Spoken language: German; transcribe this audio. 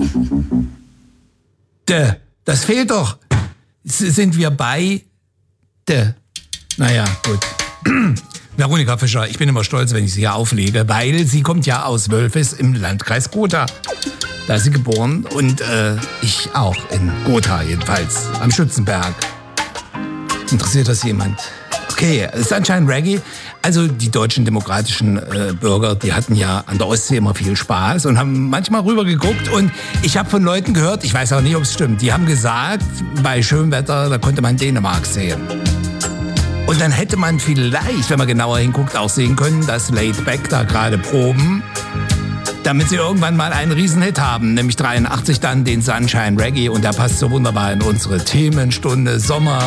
Das fehlt doch. Sind wir bei Naja, gut. Veronika Fischer, ich bin immer stolz, wenn ich sie hier auflege, weil sie kommt ja aus Wölfis im Landkreis Gotha. Da ist sie geboren und ich auch in Gotha jedenfalls, am Schützenberg. Interessiert das jemand? Okay, es ist anscheinend Reggae. Also die deutschen demokratischen Bürger, die hatten ja an der Ostsee immer viel Spaß und haben manchmal rüber geguckt. Und ich habe von Leuten gehört, ich weiß auch nicht, ob es stimmt, die haben gesagt, bei schönem Wetter, da konnte man Dänemark sehen. Und dann hätte man vielleicht, wenn man genauer hinguckt, auch sehen können, dass Laid Back da gerade proben, damit sie irgendwann mal einen Riesenhit haben, nämlich 83 dann den Sunshine Reggae. Und der passt so wunderbar in unsere Themenstunde Sommer.